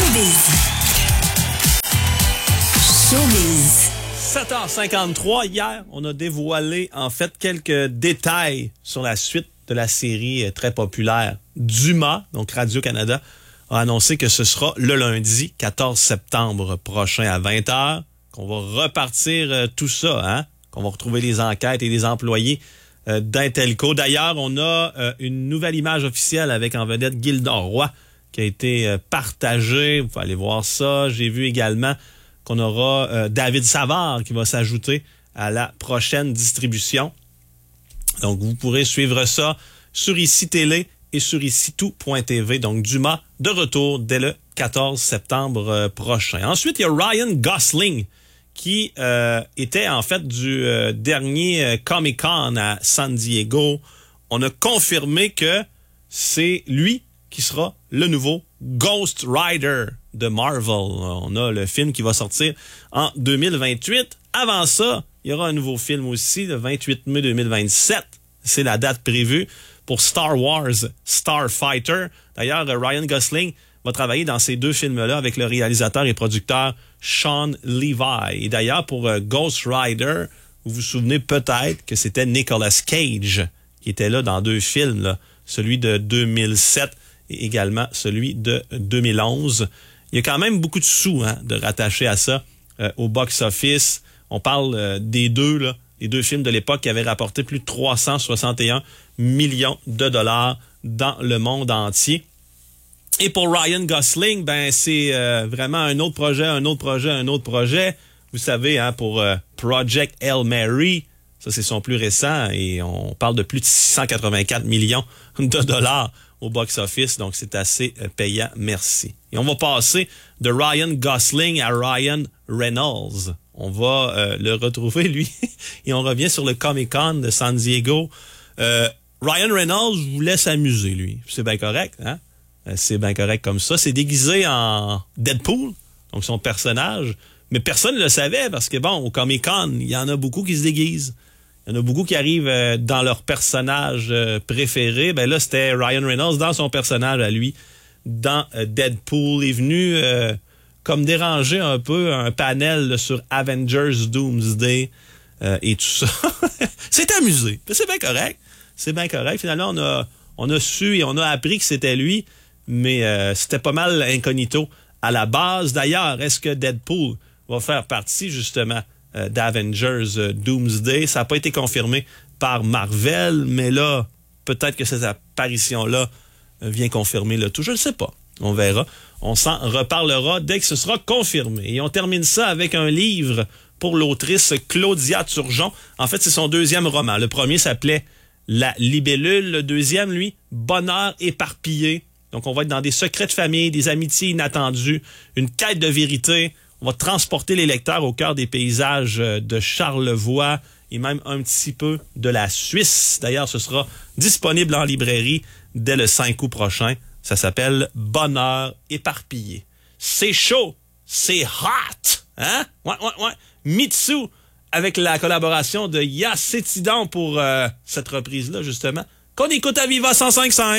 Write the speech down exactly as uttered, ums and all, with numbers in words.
Showbiz. Showbiz. sept heures cinquante-trois, hier, on a dévoilé en fait quelques détails sur la suite de la série très populaire Dumas. Donc Radio-Canada a annoncé que ce sera le lundi quatorze septembre prochain à vingt heures qu'on va repartir euh, tout ça, hein? Qu'on va retrouver les enquêtes et les employés euh, d'Intelco. D'ailleurs, on a euh, une nouvelle image officielle avec en vedette Gildor Roy qui a été euh, partagée. Vous pouvez aller voir ça. J'ai vu également qu'on aura euh, David Savard qui va s'ajouter à la prochaine distribution. Donc, vous pourrez suivre ça sur Ici Télé et sur ici tout point t v. Donc, Dumas de retour dès le quatorze septembre euh, prochain. Ensuite, il y a Ryan Gosling qui euh, était en fait du euh, dernier euh, Comic-Con à San Diego. On a confirmé que c'est lui qui sera le nouveau Ghost Rider de Marvel. On a le film qui va sortir en deux mille vingt-huit. Avant ça, il y aura un nouveau film aussi, le vingt-huit mai deux mille vingt-sept. C'est la date prévue pour Star Wars Starfighter. D'ailleurs, Ryan Gosling va travailler dans ces deux films-là avec le réalisateur et producteur Sean Levi. Et d'ailleurs, pour euh, Ghost Rider, vous vous souvenez peut-être que c'était Nicolas Cage qui était là dans deux films, là, celui de deux mille sept et également celui de deux mille onze. Il y a quand même beaucoup de sous hein, de rattacher à ça euh, au box-office. On parle euh, des deux, là, les deux films de l'époque qui avaient rapporté plus de trois cent soixante et un millions de dollars dans le monde entier. Et pour Ryan Gosling, ben c'est euh, vraiment un autre projet, un autre projet, un autre projet. Vous savez, hein, pour euh, Project Hail Mary, ça c'est son plus récent et on parle de plus de six cent quatre-vingt-quatre millions de dollars au box-office, donc c'est assez euh, payant, merci. Et on va passer de Ryan Gosling à Ryan Reynolds. On va euh, le retrouver, lui, et on revient sur le Comic-Con de San Diego. Euh, Ryan Reynolds voulait s'amuser, lui. C'est bien correct, hein? C'est bien correct comme ça. C'est déguisé en Deadpool, donc son personnage. Mais personne ne le savait parce que, bon, au Comic-Con, il y en a beaucoup qui se déguisent. Il y en a beaucoup qui arrivent euh, dans leur personnage euh, préféré. Ben là, c'était Ryan Reynolds dans son personnage à lui, dans euh, Deadpool. Il est venu euh, comme déranger un peu un panel là, sur Avengers Doomsday euh, et tout ça. C'est amusé. C'est bien correct. C'est bien correct. Finalement, on a, on a su et on a appris que c'était lui. Mais euh, c'était pas mal incognito à la base. D'ailleurs, est-ce que Deadpool va faire partie justement euh, d'Avengers euh, Doomsday? Ça n'a pas été confirmé par Marvel, mais là, peut-être que cette apparition-là euh, vient confirmer le tout. Je ne sais pas. On verra. On s'en reparlera dès que ce sera confirmé. Et on termine ça avec un livre pour l'autrice Claudia Turgeon. En fait, c'est son deuxième roman. Le premier s'appelait La Libellule. Le deuxième, lui, Bonheur éparpillé. Donc, on va être dans des secrets de famille, des amitiés inattendues, une quête de vérité. On va transporter les lecteurs au cœur des paysages de Charlevoix et même un petit peu de la Suisse. D'ailleurs, ce sera disponible en librairie dès le cinq août prochain. Ça s'appelle Bonheur éparpillé. C'est chaud, c'est hot, hein? Ouais, ouais, ouais. Mitsu, avec la collaboration de Yacétidon pour euh, cette reprise-là, justement, qu'on écoute à Viva cent cinq virgule cinq.